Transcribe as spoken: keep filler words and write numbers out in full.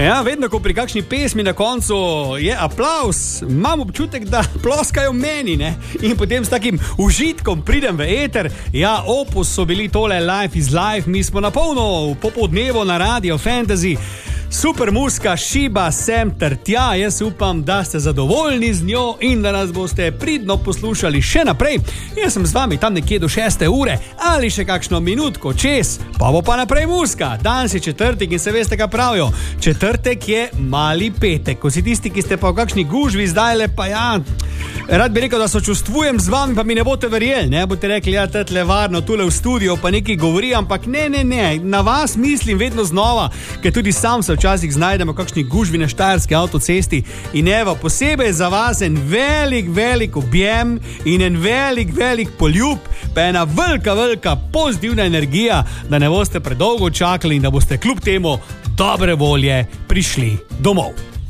Ja, vedno, ko pri kakšni pesmi na koncu je aplauz, imam občutek, da ploskajo meni, ne? In potem s takim užitkom pridem v eter. Ja, Opus so bili tole Life is Life, mi smo na polno v popoldnevu na Radio Fantasy. Super muska, šiba sem ter tja, jaz upam, da ste zadovoljni z njo in da nas boste pridno poslušali še naprej. Jaz sem z vami tam nekje do šeste ure ali še kakšno minutko čez, pa bo pa naprej muska. Danes je četrtek in se veste, kaj pravijo. Četrtek je mali petek, ko si tisti, ki ste pa v kakšni gužvi zdajle, pa ja, rad bi rekel, da sočustvujem z vami, pa mi ne boste verjeli, ne boste rekli, ja, tetle varno, tule v studio pa nekaj govori, ampak ne, ne, ne, na vas mislim vedno znova, ker tudi sam se včasih znajdemo v kakšni gužvi na štajerski avtocesti in evo, posebej za vas en velik, velik objem in en velik, velik poljub, pa ena velika, velika pozitivna energija, da ne boste predolgo čakali in da boste kljub temu dobre volje prišli domov.